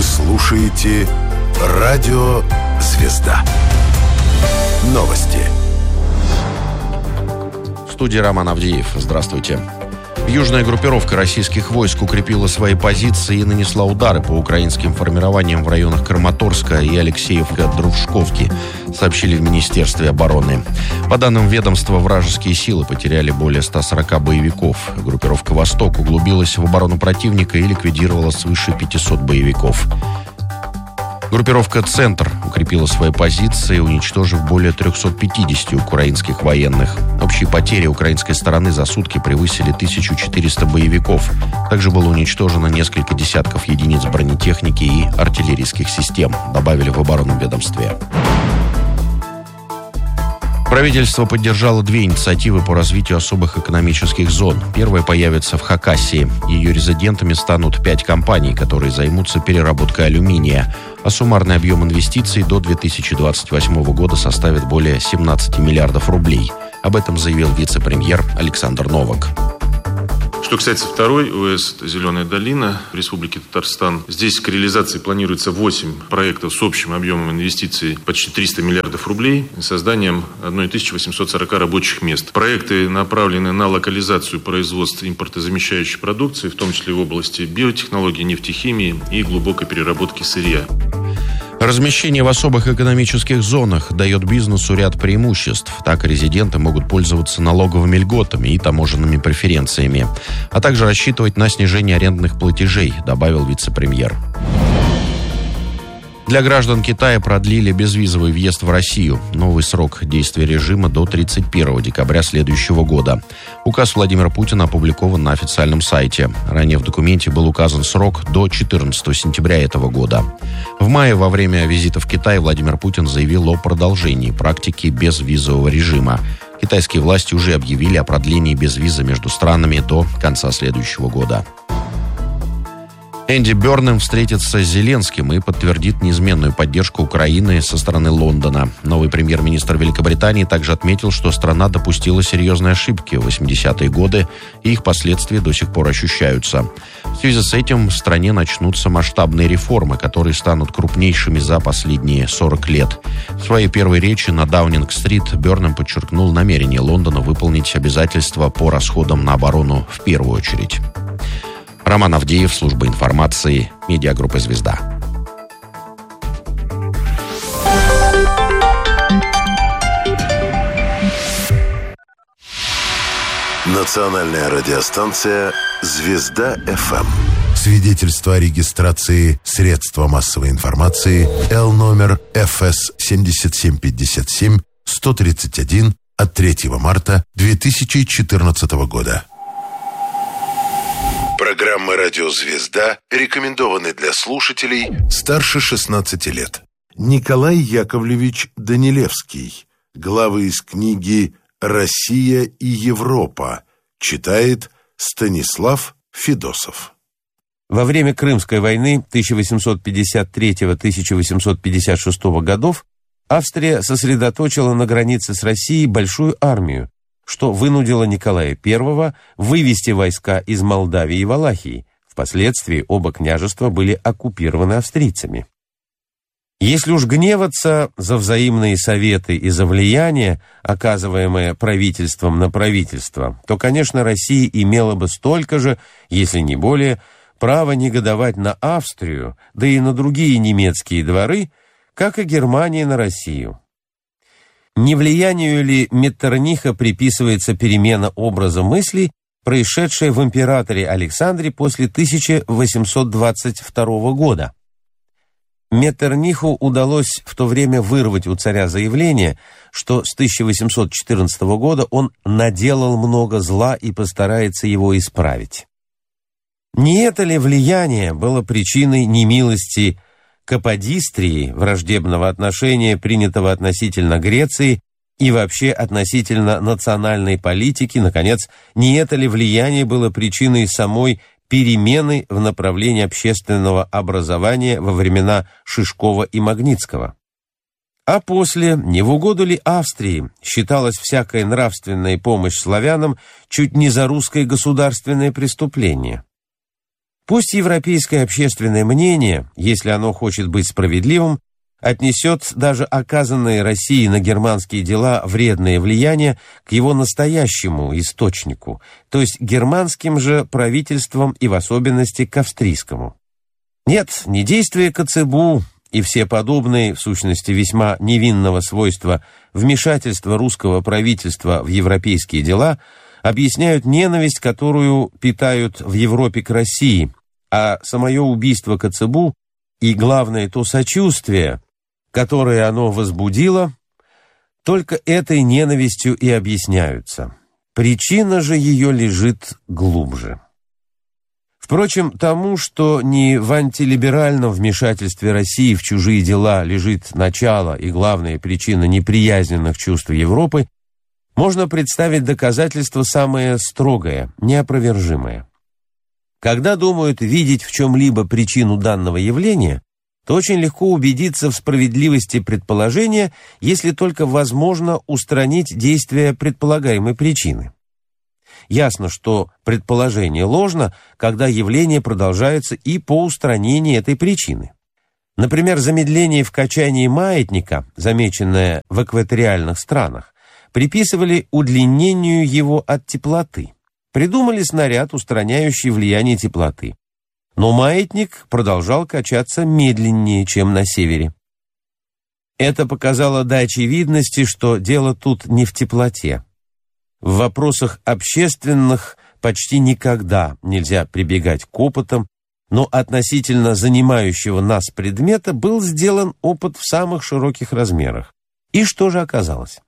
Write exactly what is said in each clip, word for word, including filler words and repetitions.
Вы слушаете Радио Звезда. Новости. В студии Роман Авдеев. Здравствуйте. Южная группировка российских войск укрепила свои позиции и нанесла удары по украинским формированиям в районах Краматорска и Алексеевка-Дружковки, сообщили в Министерстве обороны. По данным ведомства, вражеские силы потеряли более ста сорока боевиков. Группировка «Восток» углубилась в оборону противника и ликвидировала свыше пятисот боевиков. Группировка «Центр» укрепила свои позиции, уничтожив более трехсот пятидесяти украинских военных. Общие потери украинской стороны за сутки превысили тысячу четыреста боевиков. Также было уничтожено несколько десятков единиц бронетехники и артиллерийских систем, добавили в оборонном ведомстве. Правительство поддержало две инициативы по развитию особых экономических зон. Первая появится в Хакасии. Ее резидентами станут пять компаний, которые займутся переработкой алюминия. А суммарный объем инвестиций до две тысячи двадцать восьмого года составит более семнадцати миллиардов рублей. Об этом заявил вице-премьер Александр Новак. Что касается второй ОС, это «Зеленая долина» в Республике Татарстан. Здесь к реализации планируется восемь проектов с общим объемом инвестиций почти триста миллиардов рублей и созданием тысячи восьмисот сорока рабочих мест. Проекты направлены на локализацию производства импортозамещающей продукции, в том числе в области биотехнологий, нефтехимии и глубокой переработки сырья. Размещение в особых экономических зонах дает бизнесу ряд преимуществ. Так резиденты могут пользоваться налоговыми льготами и таможенными преференциями, а также рассчитывать на снижение арендных платежей, добавил вице-премьер. Для граждан Китая продлили безвизовый въезд в Россию. Новый срок действия режима до тридцать первого декабря следующего года. Указ Владимира Путина опубликован на официальном сайте. Ранее в документе был указан срок до четырнадцатого сентября этого года. В мае во время визита в Китай Владимир Путин заявил о продолжении практики безвизового режима. Китайские власти уже объявили о продлении безвиза между странами до конца следующего года. Энди Бернем встретится с Зеленским и подтвердит неизменную поддержку Украины со стороны Лондона. Новый премьер-министр Великобритании также отметил, что страна допустила серьезные ошибки в восьмидесятые годы, и их последствия до сих пор ощущаются. В связи с этим в стране начнутся масштабные реформы, которые станут крупнейшими за последние сорок лет. В своей первой речи на Даунинг-стрит Бернем подчеркнул намерение Лондона выполнить обязательства по расходам на оборону в первую очередь. Роман Авдеев, служба информации, медиагруппа «Звезда». Национальная радиостанция «Звезда-ФМ». Свидетельство о регистрации средства массовой информации Л номер Ф С семь семь пять семь сто тридцать один от третьего марта две тысячи четырнадцатого года. Программы «Радио Звезда» рекомендованы для слушателей старше шестнадцати лет. Николай Яковлевич Данилевский. Главы из книги «Россия и Европа». Читает Станислав Федосов. Во время Крымской войны тысяча восемьсот пятьдесят третьего — тысяча восемьсот пятьдесят шестого годов Австрия сосредоточила на границе с Россией большую армию, что вынудило Николая Первого вывести войска из Молдавии и Валахии. Впоследствии оба княжества были оккупированы австрийцами. Если уж гневаться за взаимные советы и за влияние, оказываемое правительством на правительство, то, конечно, Россия имела бы столько же, если не более, право негодовать на Австрию, да и на другие немецкие дворы, как и Германия на Россию. Не влиянию ли Меттерниха приписывается перемена образа мыслей, происшедшая в императоре Александре после тысяча восемьсот двадцать второго года? Меттерниху удалось в то время вырвать у царя заявление, что с тысяча восемьсот четырнадцатого года он наделал много зла и постарается его исправить. Не это ли влияние было причиной немилости Каподистрии, враждебного отношения, принятого относительно Греции и вообще относительно национальной политики, наконец, не это ли влияние было причиной самой перемены в направлении общественного образования во времена Шишкова и Магнитского? А после, не в угоду ли Австрии, считалась всякая нравственная помощь славянам чуть не за русское государственное преступление? Пусть европейское общественное мнение, если оно хочет быть справедливым, отнесет даже оказанные России на германские дела вредное влияние к его настоящему источнику, то есть германским же правительствам и в особенности к австрийскому. Нет, не действия Коцебу и все подобные, в сущности весьма невинного свойства, вмешательства русского правительства в европейские дела объясняют ненависть, которую питают в Европе к России, а самое убийство Коцебу и, главное, то сочувствие, которое оно возбудило, только этой ненавистью и объясняются. Причина же ее лежит глубже. Впрочем, тому, что не в антилиберальном вмешательстве России в чужие дела лежит начало и главная причина неприязненных чувств Европы, можно представить доказательство самое строгое, неопровержимое. Когда думают видеть в чем-либо причину данного явления, то очень легко убедиться в справедливости предположения, если только возможно устранить действие предполагаемой причины. Ясно, что предположение ложно, когда явление продолжается и по устранении этой причины. Например, замедление в качании маятника, замеченное в экваториальных странах, приписывали удлинению его от теплоты. Придумали снаряд, устраняющий влияние теплоты. Но маятник продолжал качаться медленнее, чем на севере. Это показало до очевидности, что дело тут не в теплоте. В вопросах общественных почти никогда нельзя прибегать к опытам, но относительно занимающего нас предмета был сделан опыт в самых широких размерах. И что же оказалось?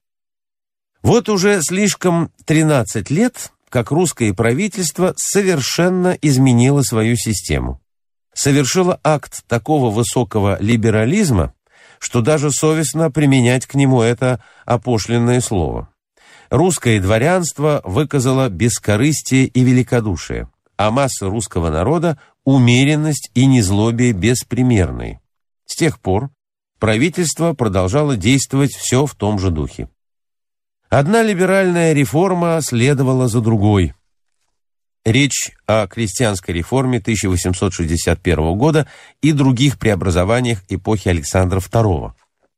Вот уже слишком тринадцать лет, как русское правительство совершенно изменило свою систему. Совершило акт такого высокого либерализма, что даже совестно применять к нему это опошленное слово. Русское дворянство выказало бескорыстие и великодушие, а масса русского народа – умеренность и незлобие беспримерные. С тех пор правительство продолжало действовать все в том же духе. Одна либеральная реформа следовала за другой. Речь о крестьянской реформе тысяча восемьсот шестьдесят первого года и других преобразованиях эпохи Александра второго.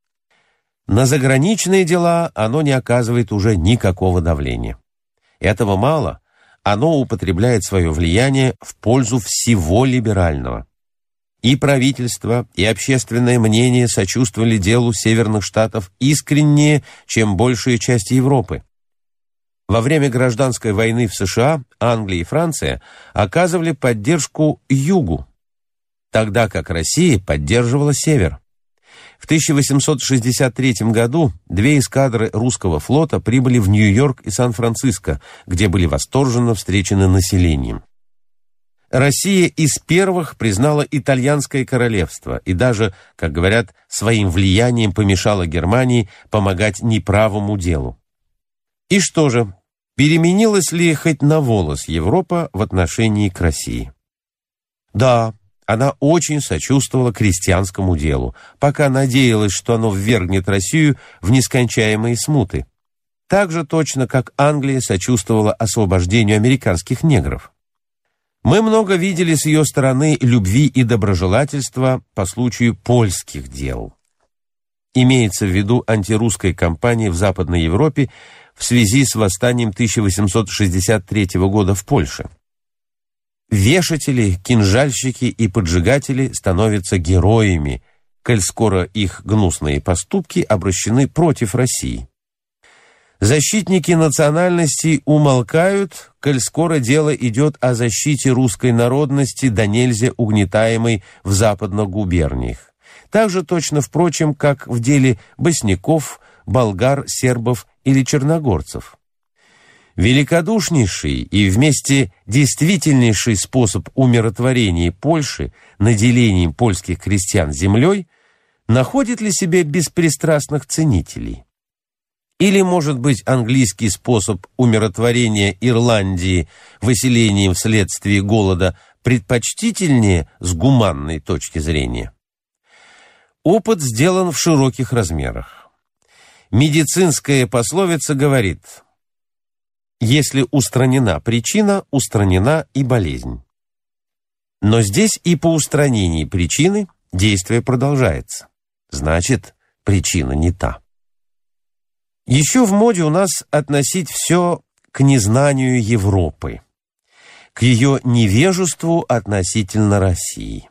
На заграничные дела оно не оказывает уже никакого давления. Этого мало, оно употребляет свое влияние в пользу всего либерального. И правительство, и общественное мнение сочувствовали делу Северных Штатов искреннее, чем большая часть Европы. Во время гражданской войны в США Англия и Франция оказывали поддержку Югу, тогда как Россия поддерживала Север. В тысяча восемьсот шестьдесят третьем году две эскадры русского флота прибыли в Нью-Йорк и Сан-Франциско, где были восторженно встречены населением. Россия из первых признала итальянское королевство и даже, как говорят, своим влиянием помешала Германии помогать неправому делу. И что же, переменилась ли хоть на волос Европа в отношении к России? Да, она очень сочувствовала крестьянскому делу, пока надеялась, что оно ввергнет Россию в нескончаемые смуты. Так же точно, как Англия сочувствовала освобождению американских негров. Мы много видели с ее стороны любви и доброжелательства по случаю польских дел. Имеется в виду антирусская кампания в Западной Европе в связи с восстанием тысяча восемьсот шестьдесят третьего года в Польше. Вешатели, кинжальщики и поджигатели становятся героями, коль скоро их гнусные поступки обращены против России. Защитники национальностей умолкают, коль скоро дело идет о защите русской народности да нельзя угнетаемой в западных губерниях. Так же точно, впрочем, как в деле босняков, болгар, сербов или черногорцев. Великодушнейший и вместе действительнейший способ умиротворения Польши наделением польских крестьян землей находит ли себе беспристрастных ценителей? Или, может быть, английский способ умиротворения Ирландии выселением вследствие голода предпочтительнее с гуманной точки зрения? Опыт сделан в широких размерах. Медицинская пословица говорит: если устранена причина, устранена и болезнь. Но здесь и по устранении причины действие продолжается. Значит, причина не та. Еще в моде у нас относить все к незнанию Европы, к ее невежеству относительно России.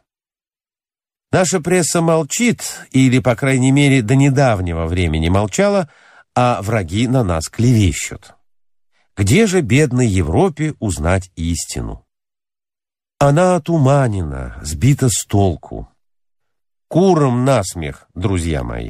Наша пресса молчит, или, по крайней мере, до недавнего времени молчала, а враги на нас клевещут. Где же бедной Европе узнать истину? Она отуманена, сбита с толку. Курам насмех, друзья мои.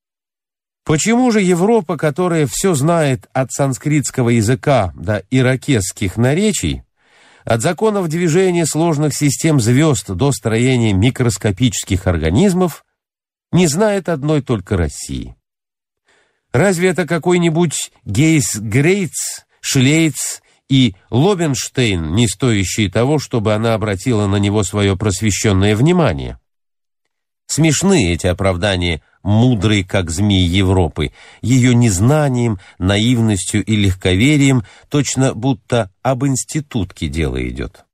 Почему же Европа, которая все знает от санскритского языка до иракесских наречий, от законов движения сложных систем звезд до строения микроскопических организмов, не знает одной только России? Разве это какой-нибудь Гейс Грейтс, Шлейц и Лобенштейн, не стоящие того, чтобы она обратила на него свое просвещенное внимание? Смешны эти оправдания мудрой, как змеи Европы, ее незнанием, наивностью и легковерием, точно будто об институтке дело идет.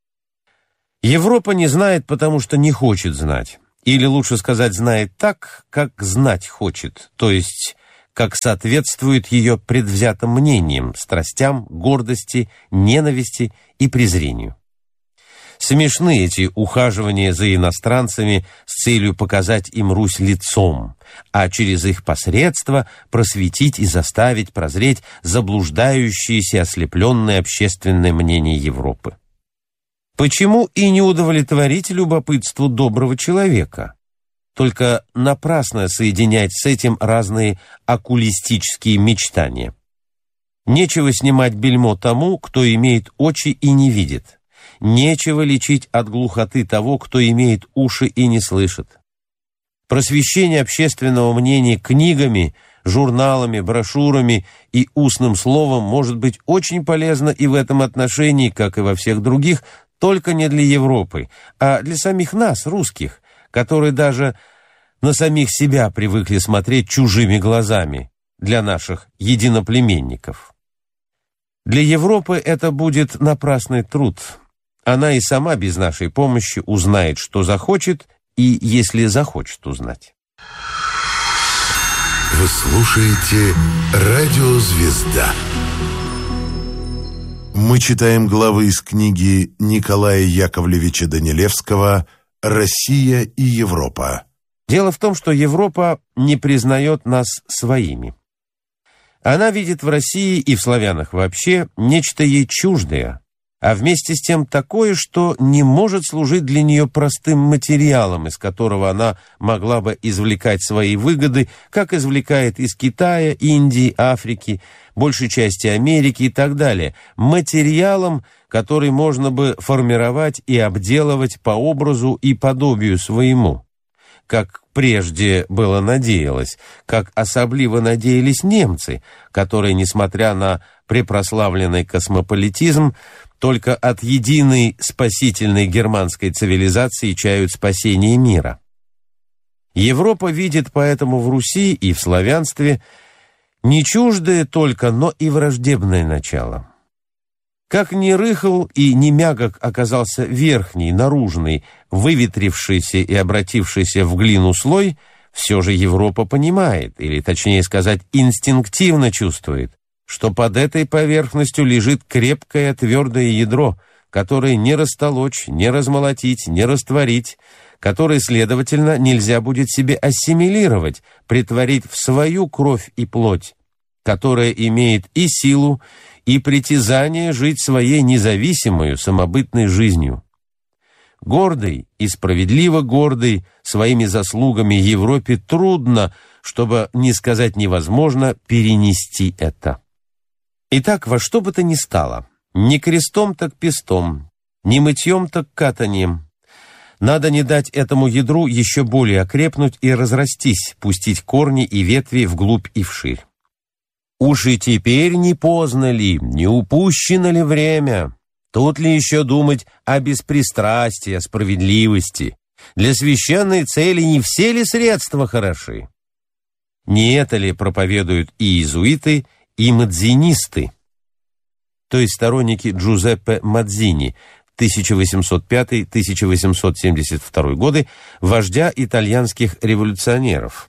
Европа не знает, потому что не хочет знать, или лучше сказать, знает так, как знать хочет, то есть как соответствует ее предвзятым мнениям, страстям, гордости, ненависти и презрению. Смешны эти ухаживания за иностранцами с целью показать им Русь лицом, а через их посредство просветить и заставить прозреть заблуждающееся ослепленное общественное мнение Европы. Почему и не удовлетворить любопытству доброго человека? Только напрасно соединять с этим разные оккулистические мечтания. Нечего снимать бельмо тому, кто имеет очи и не видит. Нечего лечить от глухоты того, кто имеет уши и не слышит. Просвещение общественного мнения книгами, журналами, брошюрами и устным словом может быть очень полезно и в этом отношении, как и во всех других, только не для Европы, а для самих нас, русских, которые даже на самих себя привыкли смотреть чужими глазами, для наших единоплеменников. Для Европы это будет напрасный труд. Она и сама без нашей помощи узнает, что захочет, и если захочет узнать. Вы слушаете «Радио Звезда». Мы читаем главы из книги Николая Яковлевича Данилевского «Россия и Европа». Дело в том, что Европа не признает нас своими. Она видит в России и в славянах вообще нечто ей чуждое, а вместе с тем такое, что не может служить для нее простым материалом, из которого она могла бы извлекать свои выгоды, как извлекает из Китая, Индии, Африки, большей части Америки и так далее, материалом, который можно бы формировать и обделывать по образу и подобию своему, как прежде было надеялось, как особливо надеялись немцы, которые, несмотря на препрославленный космополитизм, только от единой спасительной германской цивилизации чают спасение мира. Европа видит поэтому в Руси и в славянстве не чуждое только, но и враждебное начало. Как ни рыхл и ни мягок оказался верхний, наружный, выветрившийся и обратившийся в глину слой, все же Европа понимает, или точнее сказать, инстинктивно чувствует, что под этой поверхностью лежит крепкое твердое ядро, которое не растолочь, не размолотить, не растворить, которое, следовательно, нельзя будет себе ассимилировать, претворить в свою кровь и плоть, которая имеет и силу, и притязание жить своей независимой, самобытной жизнью. Гордой и справедливо гордой своими заслугами Европе трудно, чтобы не сказать невозможно, перенести это. Итак, во что бы то ни стало, ни крестом, так пестом, ни мытьем, так катанием, надо не дать этому ядру еще более окрепнуть и разрастись, пустить корни и ветви вглубь и вширь. Уж и теперь не поздно ли, не упущено ли время? Тут ли еще думать о беспристрастии, о справедливости? Для священной цели не все ли средства хороши? Не это ли проповедуют и иезуиты, и мадзинисты, то есть сторонники Джузеппе Мадзини, тысяча восемьсот пятый — тысяча восемьсот семьдесят второй годы, вождя итальянских революционеров.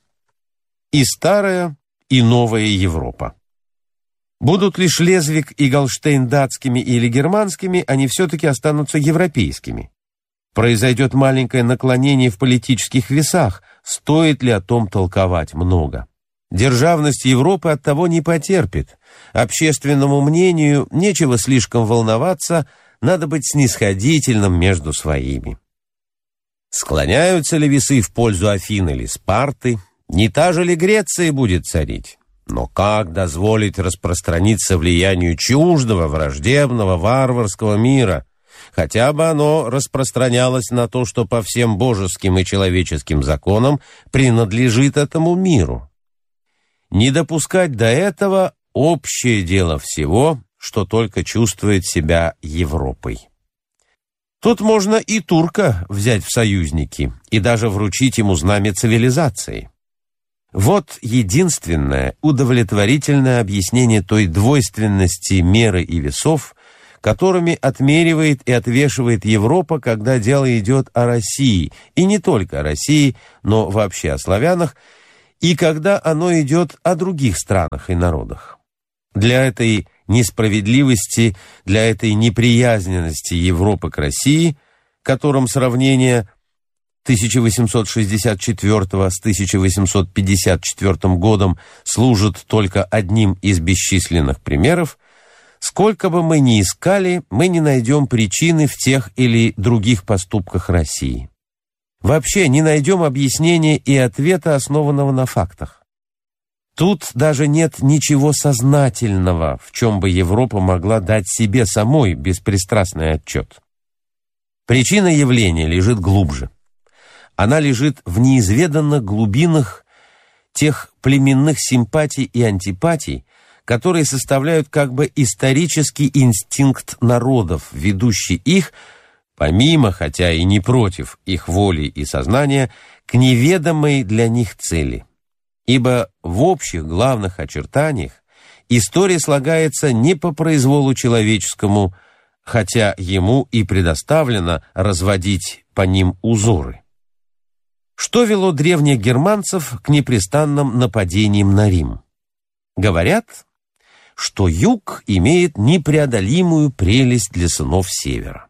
И старая, и новая Европа. Будут ли Шлезвиг и Голштейн датскими или германскими, они все-таки останутся европейскими. Произойдет маленькое наклонение в политических весах, стоит ли о том толковать много. Державность Европы от того не потерпит. Общественному мнению нечего слишком волноваться, надо быть снисходительным между своими. Склоняются ли весы в пользу Афин или Спарты? Не та же ли Греция будет царить? Но как дозволить распространиться влиянию чуждого, враждебного, варварского мира? Хотя бы оно распространялось на то, что по всем божеским и человеческим законам принадлежит этому миру. Не допускать до этого – общее дело всего, что только чувствует себя Европой. Тут можно и турка взять в союзники, и даже вручить ему знамя цивилизации. Вот единственное удовлетворительное объяснение той двойственности меры и весов, которыми отмеривает и отвешивает Европа, когда дело идет о России, и не только о России, но вообще о славянах, и когда оно идет о других странах и народах. Для этой несправедливости, для этой неприязненности Европы к России, которым сравнение тысяча восемьсот шестьдесят четвёртого с тысяча восемьсот пятьдесят четвёртым годом служит только одним из бесчисленных примеров, сколько бы мы ни искали, мы не найдем причины в тех или других поступках России. Вообще не найдем объяснения и ответа, основанного на фактах. Тут даже нет ничего сознательного, в чем бы Европа могла дать себе самой беспристрастный отчет. Причина явления лежит глубже. Она лежит в неизведанных глубинах тех племенных симпатий и антипатий, которые составляют как бы исторический инстинкт народов, ведущий их, помимо, хотя и не против их воли и сознания, к неведомой для них цели. Ибо в общих главных очертаниях история слагается не по произволу человеческому, хотя ему и предоставлено разводить по ним узоры. Что вело древних германцев к непрестанным нападениям на Рим? Говорят, что юг имеет непреодолимую прелесть для сынов севера.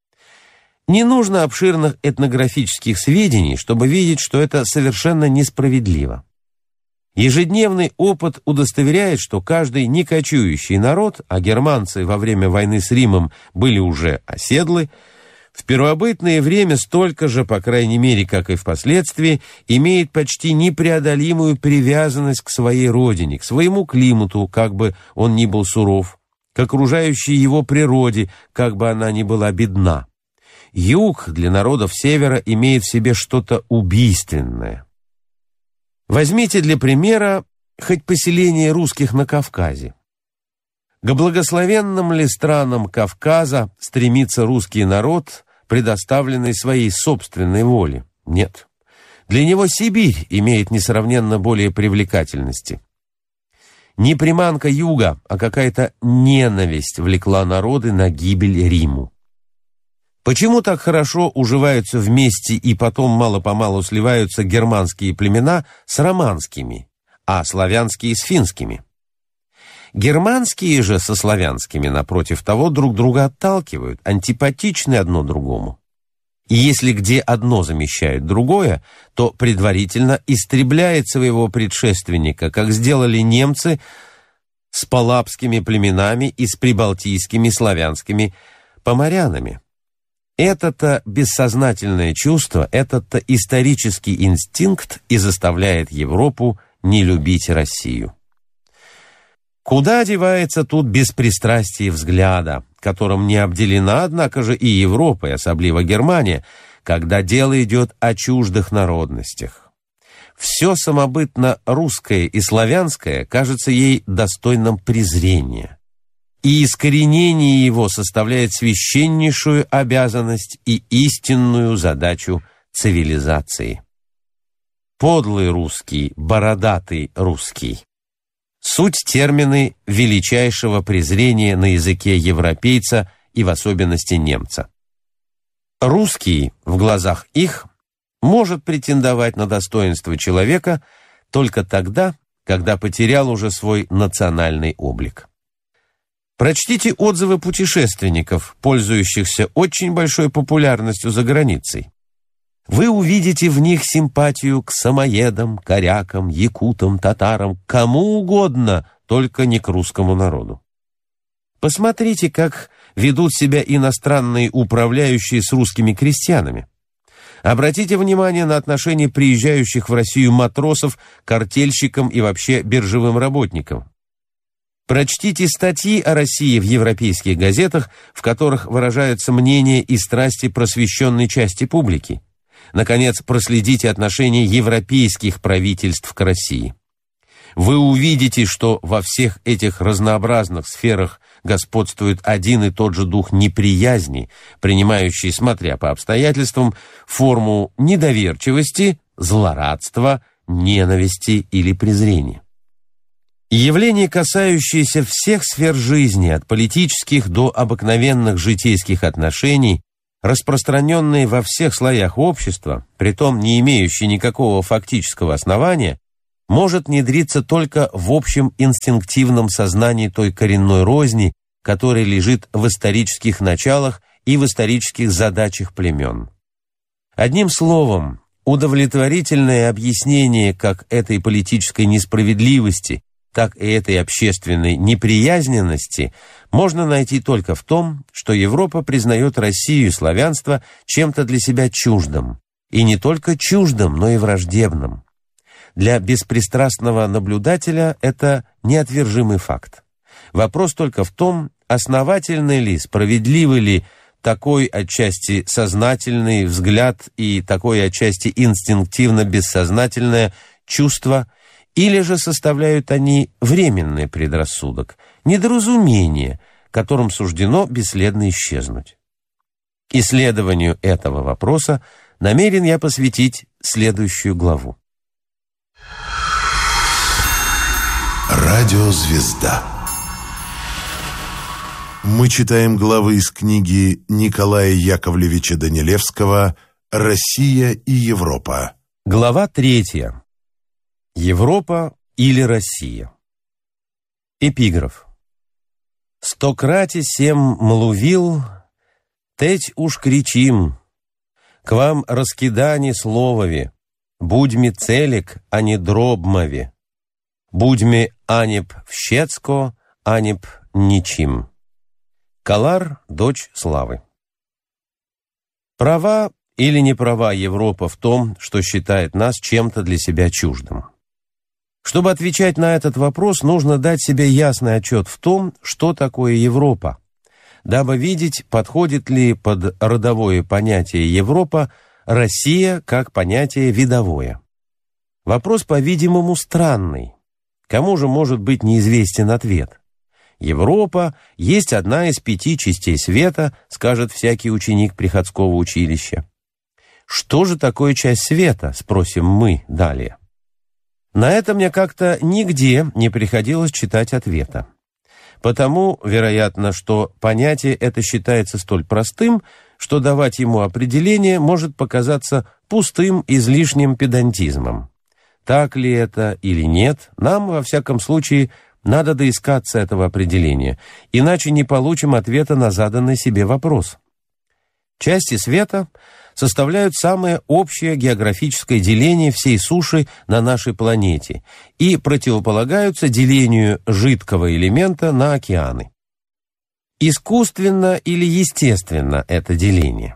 Не нужно обширных этнографических сведений, чтобы видеть, что это совершенно несправедливо. Ежедневный опыт удостоверяет, что каждый некочующий народ, а германцы во время войны с Римом были уже оседлы, в первобытное время столько же, по крайней мере, как и впоследствии, имеет почти непреодолимую привязанность к своей родине, к своему климату, как бы он ни был суров, к окружающей его природе, как бы она ни была бедна. Юг для народов Севера имеет в себе что-то убийственное. Возьмите для примера хоть поселение русских на Кавказе. К благословенным ли странам Кавказа стремится русский народ, предоставленный своей собственной воле? Нет. Для него Сибирь имеет несравненно более привлекательности. Не приманка юга, а какая-то ненависть влекла народы на гибель Риму. Почему так хорошо уживаются вместе и потом мало-помалу сливаются германские племена с романскими, а славянские с финскими? Германские же со славянскими, напротив того, друг друга отталкивают, антипатичны одно другому. И если где одно замещает другое, то предварительно истребляет своего предшественника, как сделали немцы с палапскими племенами и с прибалтийскими славянскими поморянами. Это-то бессознательное чувство, этот-то исторический инстинкт и заставляет Европу не любить Россию. Куда девается тут беспристрастие взгляда, которым не обделена, однако же, и Европа, и особливо Германия, когда дело идет о чуждых народностях? Все самобытно русское и славянское кажется ей достойным презрения, и искоренение его составляет священнейшую обязанность и истинную задачу цивилизации. Подлый русский, бородатый русский. Суть термины величайшего презрения на языке европейца и в особенности немца. Русский в глазах их может претендовать на достоинство человека только тогда, когда потерял уже свой национальный облик. Прочтите отзывы путешественников, пользующихся очень большой популярностью за границей. Вы увидите в них симпатию к самоедам, корякам, якутам, татарам, кому угодно, только не к русскому народу. Посмотрите, как ведут себя иностранные управляющие с русскими крестьянами. Обратите внимание на отношение приезжающих в Россию матросов к артельщикам и вообще биржевым работникам. Прочтите статьи о России в европейских газетах, в которых выражаются мнения и страсти просвещенной части публики. Наконец, проследите отношение европейских правительств к России. Вы увидите, что во всех этих разнообразных сферах господствует один и тот же дух неприязни, принимающий, смотря по обстоятельствам, форму недоверчивости, злорадства, ненависти или презрения. Явления, касающиеся всех сфер жизни, от политических до обыкновенных житейских отношений, распространенные во всех слоях общества, притом не имеющие никакого фактического основания, может внедриться только в общем инстинктивном сознании той коренной розни, которая лежит в исторических началах и в исторических задачах племен. Одним словом, удовлетворительное объяснение как этой политической несправедливости, так и этой общественной неприязненности можно найти только в том, что Европа признает Россию и славянство чем-то для себя чуждым, и не только чуждым, но и враждебным. Для беспристрастного наблюдателя это неотвержимый факт. Вопрос только в том, основательный ли, справедливый ли такой отчасти сознательный взгляд и такое отчасти инстинктивно-бессознательное чувство, или же составляют они временный предрассудок, недоразумение, которым суждено бесследно исчезнуть. Исследованию этого вопроса намерен я посвятить следующую главу. Радиозвезда. Мы читаем главы из книги Николая Яковлевича Данилевского «Россия и Европа». Глава третья. Европа или Россия. Эпиграф. «Стократи сем млувил, теть уж кричим, к вам раскидани словови, будьми целик, а не дробмови, будьми анеб вщецко, анеб ничим». Калар, дочь славы. Права или не права Европа в том, что считает нас чем-то для себя чуждым? Чтобы отвечать на этот вопрос, нужно дать себе ясный отчет в том, что такое Европа, дабы видеть, подходит ли под родовое понятие Европа Россия как понятие видовое. Вопрос, по-видимому, странный. Кому же может быть неизвестен ответ? Европа есть одна из пяти частей света, скажет всякий ученик приходского училища. Что же такое часть света, спросим мы далее. На это мне как-то нигде не приходилось читать ответа. Потому, вероятно, что понятие это считается столь простым, что давать ему определение может показаться пустым, излишним педантизмом. Так ли это или нет, нам, во всяком случае, надо доискаться этого определения, иначе не получим ответа на заданный себе вопрос. Части света составляют самое общее географическое деление всей суши на нашей планете и противополагаются делению жидкого элемента на океаны. Искусственно или естественно это деление?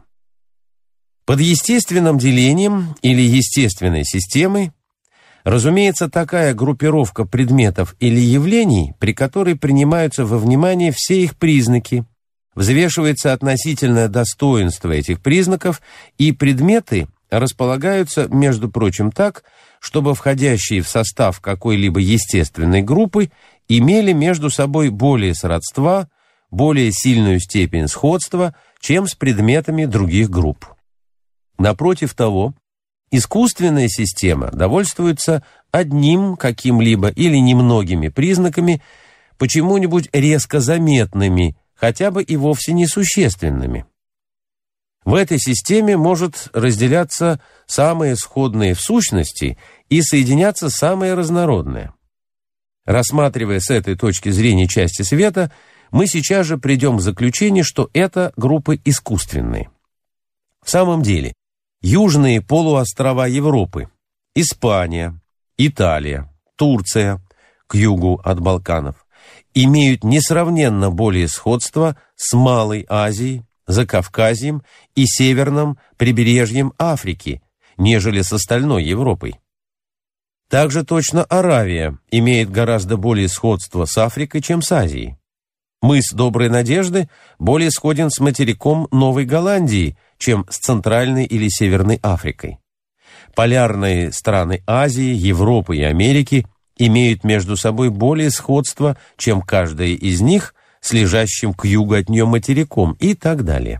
Под естественным делением или естественной системой разумеется такая группировка предметов или явлений, при которой принимаются во внимание все их признаки, взвешивается относительное достоинство этих признаков, и предметы располагаются, между прочим, так, чтобы входящие в состав какой-либо естественной группы имели между собой более сродства, более сильную степень сходства, чем с предметами других групп. Напротив того, искусственная система довольствуется одним каким-либо или немногими признаками, почему-нибудь резко заметными, хотя бы и вовсе несущественными. В этой системе может разделяться самые сходные в сущности и соединяться самые разнородные. Рассматривая с этой точки зрения части света, мы сейчас же придем к заключению, что это группы искусственные. В самом деле, южные полуострова Европы, Испания, Италия, Турция, к югу от Балканов, имеют несравненно более сходства с Малой Азией, Закавказьем и северным прибережьем Африки, нежели с остальной Европой. Также точно Аравия имеет гораздо более сходства с Африкой, чем с Азией. Мыс Доброй Надежды более сходен с материком Новой Голландии, чем с Центральной или Северной Африкой. Полярные страны Азии, Европы и Америки имеют между собой более сходства, чем каждая из них с лежащим к югу от нее материком и так далее.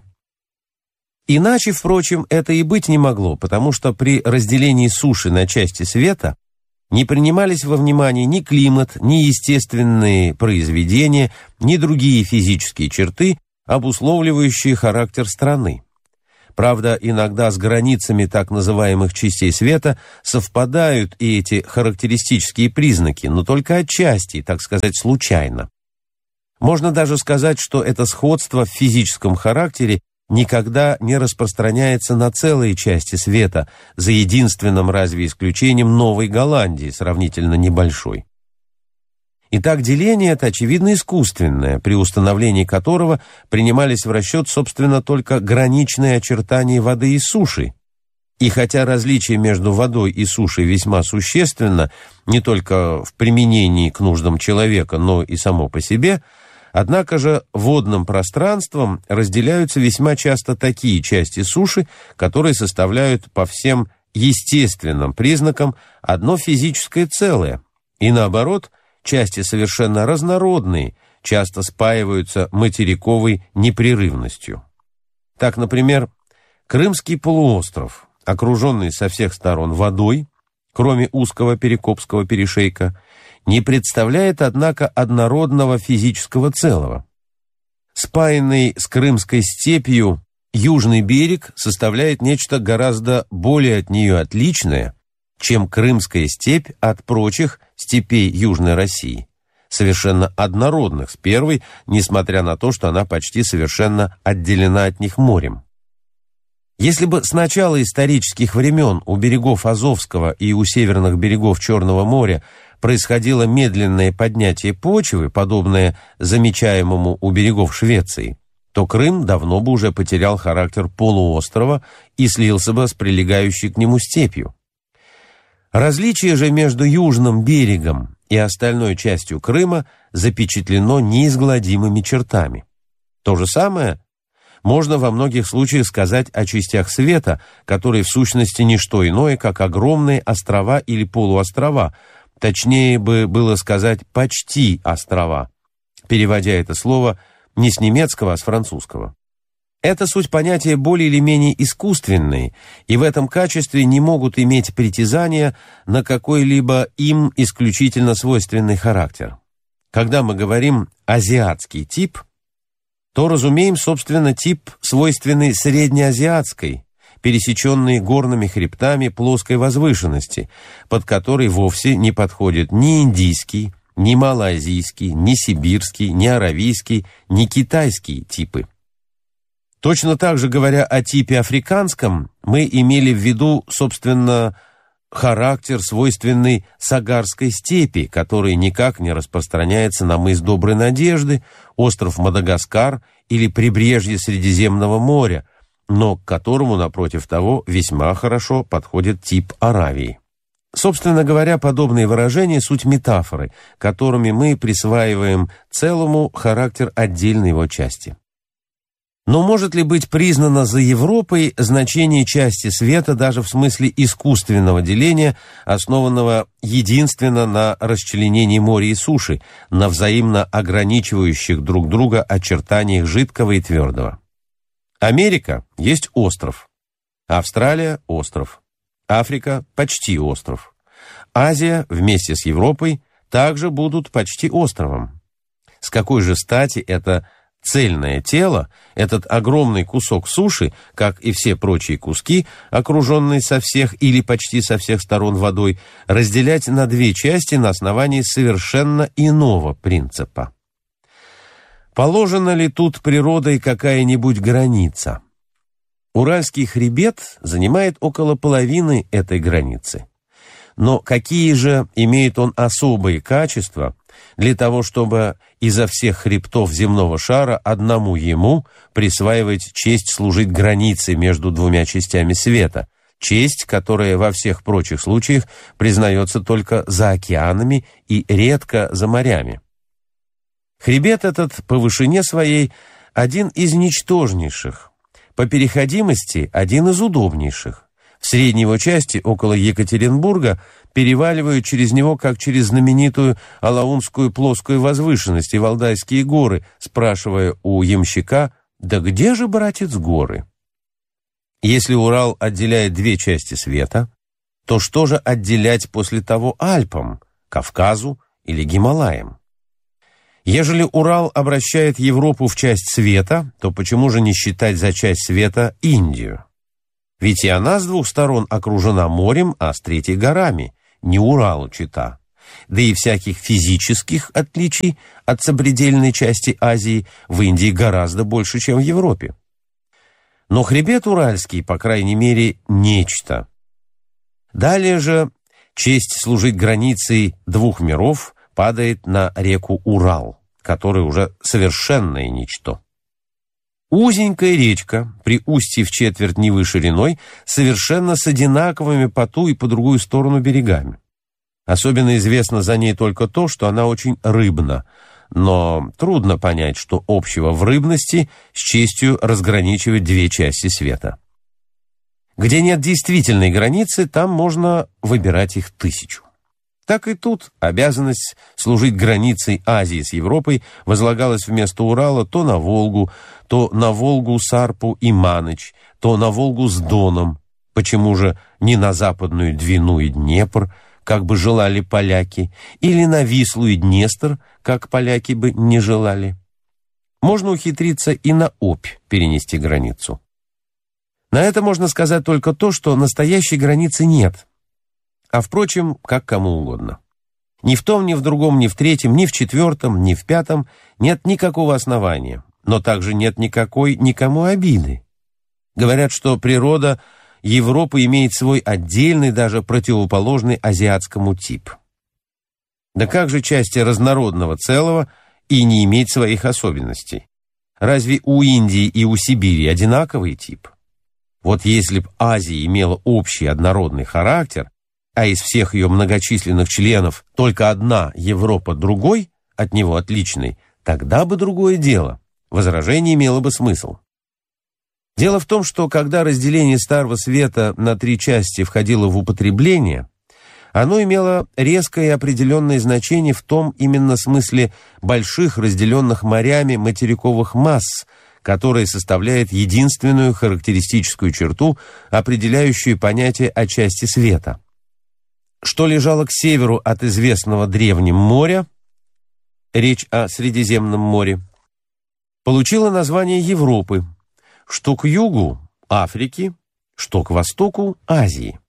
Иначе, впрочем, это и быть не могло, потому что при разделении суши на части света не принимались во внимание ни климат, ни естественные произведения, ни другие физические черты, обусловливающие характер страны. Правда, иногда с границами так называемых частей света совпадают и эти характеристические признаки, но только отчасти, так сказать, случайно. Можно даже сказать, что это сходство в физическом характере никогда не распространяется на целые части света, за единственным разве исключением Новой Голландии, сравнительно небольшой. Итак, деление это, очевидно, искусственное, при установлении которого принимались в расчет, собственно, только граничные очертания воды и суши. И хотя различие между водой и сушей весьма существенно, не только в применении к нуждам человека, но и само по себе, однако же водным пространством разделяются весьма часто такие части суши, которые составляют по всем естественным признакам одно физическое целое, и наоборот, части совершенно разнородные, часто спаиваются материковой непрерывностью. Так, например, Крымский полуостров, окруженный со всех сторон водой, кроме узкого Перекопского перешейка, не представляет, однако, однородного физического целого. Спаянный с Крымской степью южный берег составляет нечто гораздо более от нее отличное, чем Крымская степь от прочих степей Южной России, совершенно однородных с первой, несмотря на то, что она почти совершенно отделена от них морем. Если бы с начала исторических времен у берегов Азовского и у северных берегов Черного моря происходило медленное поднятие почвы, подобное замечаемому у берегов Швеции, то Крым давно бы уже потерял характер полуострова и слился бы с прилегающей к нему степью. Различие же между южным берегом и остальной частью Крыма запечатлено неизгладимыми чертами. То же самое можно во многих случаях сказать о частях света, которые в сущности не что иное, как огромные острова или полуострова, точнее бы было сказать почти острова, переводя это слово не с немецкого, а с французского. Это суть понятия более или менее искусственные, и в этом качестве не могут иметь притязания на какой-либо им исключительно свойственный характер. Когда мы говорим «азиатский тип», то разумеем, собственно, тип, свойственный среднеазиатской, пересеченной горными хребтами плоской возвышенности, под которой вовсе не подходит ни индийский, ни малайзийский, ни сибирский, ни аравийский, ни китайский типы. Точно так же, говоря о типе африканском, мы имели в виду, собственно, характер, свойственный Сагарской степи, который никак не распространяется на мыс Доброй Надежды, остров Мадагаскар или прибрежье Средиземного моря, но к которому, напротив того, весьма хорошо подходит тип Аравии. Собственно говоря, подобные выражения – суть метафоры, которыми мы присваиваем целому характер отдельной его части. Но может ли быть признано за Европой значение части света даже в смысле искусственного деления, основанного единственно на расчленении моря и суши, на взаимно ограничивающих друг друга очертаниях жидкого и твердого? Америка есть остров, Австралия – остров, Африка – почти остров, Азия вместе с Европой также будут почти островом. С какой же стати это цельное тело, этот огромный кусок суши, как и все прочие куски, окруженные со всех или почти со всех сторон водой, разделять на две части на основании совершенно иного принципа. Положена ли тут природой какая-нибудь граница? Уральский хребет занимает около половины этой границы. Но какие же имеет он особые качества для того, чтобы изо всех хребтов земного шара одному ему присваивать честь служить границей между двумя частями света, честь, которая во всех прочих случаях признается только за океанами и редко за морями? Хребет этот по вышине своей один из ничтожнейших, по переходимости один из удобнейших. В средней его части, около Екатеринбурга, переваливают через него, как через знаменитую Алаунскую плоскую возвышенность и Валдайские горы, спрашивая у ямщика: «Да где же, братец, горы?» Если Урал отделяет две части света, то что же отделять после того Альпам, Кавказу или Гималаям? Ежели Урал обращает Европу в часть света, то почему же не считать за часть света Индию? Ведь и она с двух сторон окружена морем, а с третьей горами, не Уралу чета. Да и всяких физических отличий от сопредельной части Азии в Индии гораздо больше, чем в Европе. Но хребет Уральский, по крайней мере, нечто. Далее же честь служить границей двух миров падает на реку Урал, которая уже совершенное ничто. Узенькая речка, при устье в четверть Невы шириной, совершенно с одинаковыми по ту и по другую сторону берегами. Особенно известно за ней только то, что она очень рыбна, но трудно понять, что общего в рыбности с честью разграничивать две части света. Где нет действительной границы, там можно выбирать их тысячу. Так и тут обязанность служить границей Азии с Европой возлагалась вместо Урала то на Волгу, то на Волгу, Сарпу и Маныч, то на Волгу с Доном. Почему же не на Западную Двину и Днепр, как бы желали поляки, или на Вислу и Днестр, как поляки бы не желали? Можно ухитриться и на Обь перенести границу. На это можно сказать только то, что настоящей границы нет. А впрочем, как кому угодно. Ни в том, ни в другом, ни в третьем, ни в четвертом, ни в пятом нет никакого основания, но также нет никакой никому обиды. Говорят, что природа Европы имеет свой отдельный, даже противоположный азиатскому тип. Да как же части разнородного целого и не иметь своих особенностей? Разве у Индии и у Сибири одинаковый тип? Вот если б Азия имела общий однородный характер, а из всех ее многочисленных членов только одна Европа другой, от него отличной, тогда бы другое дело. Возражение имело бы смысл. Дело в том, что когда разделение Старого Света на три части входило в употребление, оно имело резкое и определенное значение в том именно смысле больших разделенных морями материковых масс, которая составляет единственную характеристическую черту, определяющую понятие о части света. Что лежало к северу от известного древним моря, речь о Средиземном море, получило название Европы, что к югу – Африки, что к востоку – Азии.